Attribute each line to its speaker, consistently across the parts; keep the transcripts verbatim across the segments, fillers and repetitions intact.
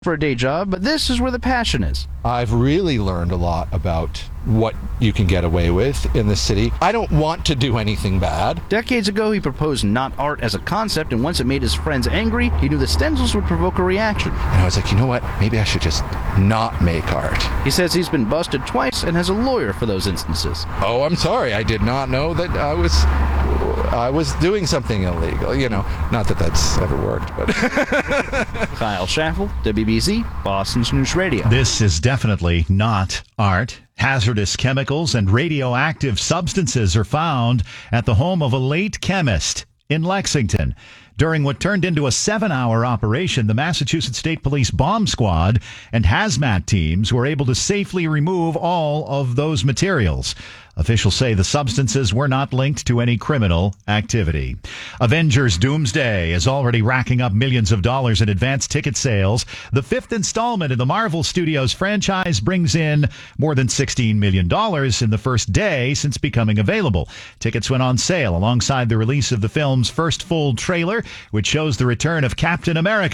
Speaker 1: for a day job, but this is where the passion is.
Speaker 2: I've really learned a lot about what you can get away with in the city. I don't want to do anything bad.
Speaker 1: Decades ago, he proposed not art as a concept, and once it made his friends angry, he knew the stencils would provoke a reaction.
Speaker 2: And I was like, you know what? Maybe I should just not make art.
Speaker 1: He says he's been busted twice and has a lawyer for those instances.
Speaker 2: Oh, I'm sorry. I did not know that I was I was doing something illegal. You know, not that that's ever worked, but...
Speaker 1: Kyle Schaffel, W B Z, Boston's News Radio.
Speaker 3: This is definitely not art. Hazardous chemicals and radioactive substances are found at the home of a late chemist in Lexington. During what turned into a seven-hour operation, the Massachusetts State Police bomb squad and hazmat teams were able to safely remove all of those materials. Officials say the substances were not linked to any criminal activity. Avengers Doomsday is already racking up millions of dollars in advance ticket sales. The fifth installment in the Marvel Studios franchise brings in more than sixteen million dollars in the first day since becoming available. Tickets went on sale alongside the release of the film's first full trailer, which shows the return of Captain America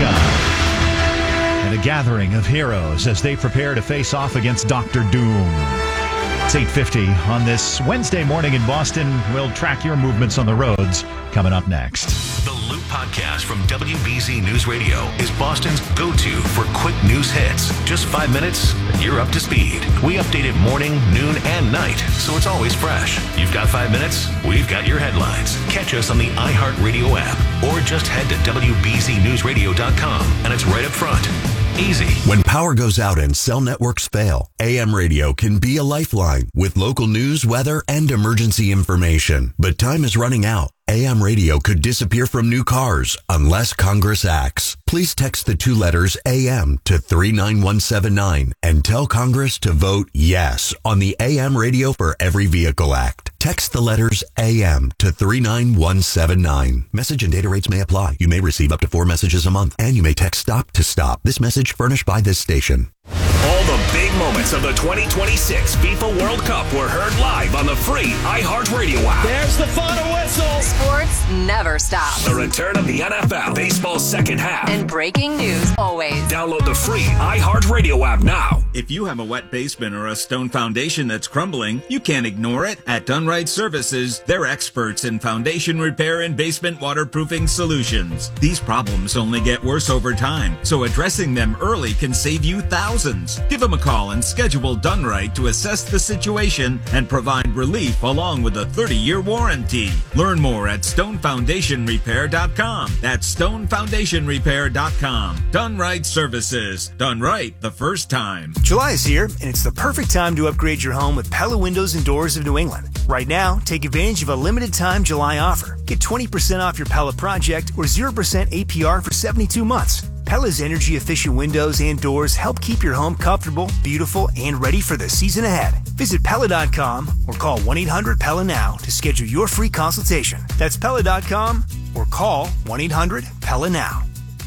Speaker 3: and a gathering of heroes as they prepare to face off against Doctor Doom. It's eight fifty on this Wednesday morning in Boston. We'll track your movements on the roads coming up next.
Speaker 4: The Loop Podcast from W B Z News Radio is Boston's go-to for quick news hits. Just five minutes, and you're up to speed. We update it morning, noon, and night, so it's always fresh. You've got five minutes, we've got your headlines. Catch us on the iHeartRadio app, or just head to W B Z news radio dot com, and it's right up front. Easy.
Speaker 5: When power goes out and cell networks fail, A M radio can be a lifeline with local news, weather, and emergency information. But time is running out. A M radio could disappear from new cars unless Congress acts. Please text the two letters A M to three nine one seven nine and tell Congress to vote yes on the A M Radio for Every Vehicle Act. Text the letters A M to three nine one seven nine. Message and data rates may apply. You may receive up to four messages a month, and you may text STOP to STOP. This message furnished by this station.
Speaker 4: All the big moments of the twenty twenty-six FIFA World Cup were heard live on the free iHeartRadio app.
Speaker 6: There's the final whistle.
Speaker 7: Sports never stops.
Speaker 4: The return of the N F L, baseball's second half.
Speaker 7: And breaking news always.
Speaker 4: Download the free iHeartRadio app now.
Speaker 8: If you have a wet basement or a stone foundation that's crumbling, you can't ignore it. At Dunright Services, they're experts in foundation repair and basement waterproofing solutions. These problems only get worse over time, so addressing them early can save you thousands. Give them a call and schedule Dunright to assess the situation and provide relief along with a thirty-year warranty. Learn more at stone foundation repair dot com. That's stone foundation repair dot com. Dunright Services. Done right the first time.
Speaker 6: July is here, and it's the perfect time to upgrade your home with Pella Windows and Doors of New England. Right now, take advantage of a limited-time July offer. Get twenty percent off your Pella project or zero percent A P R for seventy-two months. Pella's energy-efficient windows and doors help keep your home comfortable, beautiful, and ready for the season ahead. Visit Pella dot com or call one eight hundred Pella now to schedule your free consultation. That's Pella dot com or call one eight hundred Pella now.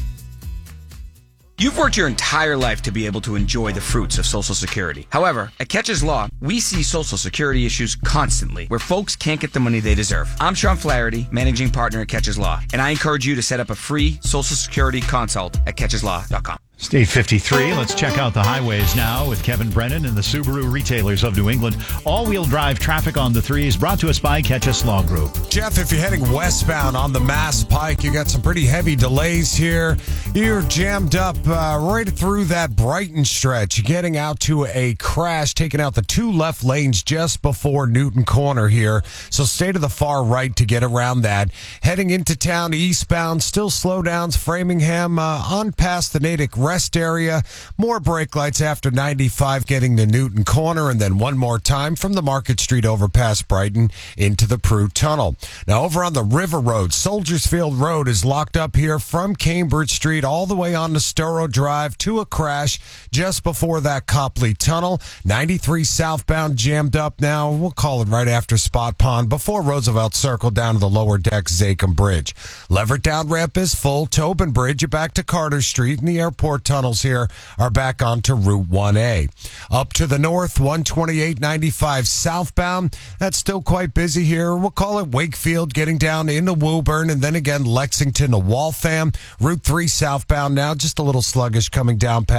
Speaker 9: You've worked your entire life to be able to enjoy the fruits of Social Security. However, at Catches Law, we see Social Security issues constantly where folks can't get the money they deserve. I'm Sean Flaherty, managing partner at Catches Law, and I encourage you to set up a free Social Security consult at catches law dot com.
Speaker 3: It's eight fifty-three. Let's check out the highways now with Kevin Brennan and the Subaru Retailers of New England. All-wheel drive traffic on the threes brought to us by Catches Law Group.
Speaker 10: Jeff, if you're heading westbound on the Mass Pike, you got some pretty heavy delays here. You're jammed up uh, right through that Brighton stretch. You're getting out to a crash, taking out the two left lanes just before Newton Corner here. So stay to the far right to get around that. Heading into town eastbound, still slowdowns. Framingham uh, on past the Natick Rest area. More brake lights after ninety-five getting to Newton Corner, and then one more time from the Market Street overpass Brighton into the Prue Tunnel. Now over on the River Road, Soldiersfield Road is locked up here from Cambridge Street all the way on to Storrow Drive to a crash just before that Copley Tunnel. ninety-three southbound jammed up now. We'll call it right after Spot Pond before Roosevelt Circle down to the lower deck Zachem Bridge. Leverett Down ramp is full. Tobin Bridge, you're back to Carter Street and the airport tunnels here are back onto Route one A. Up to the north, one twenty-eight ninety-five southbound. That's still quite busy here. We'll call it Wakefield, getting down into Woburn, and then again Lexington to Waltham. Route three southbound now, just a little sluggish coming down past